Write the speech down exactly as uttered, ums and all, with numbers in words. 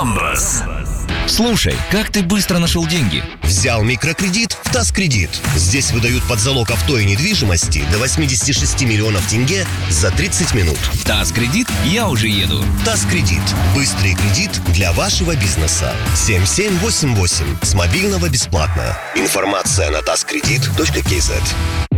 Numbers. Слушай, как ты быстро нашел деньги? Взял микрокредит в ТАСКредит. Здесь выдают под залог авто и недвижимости до восемьдесят шесть миллионов тенге за тридцать минут. ТАСКредит, я уже еду. ТАСКредит. Быстрый кредит для вашего бизнеса. семь семь восемь восемь. С мобильного бесплатно. Информация на таскредит точка кей зет.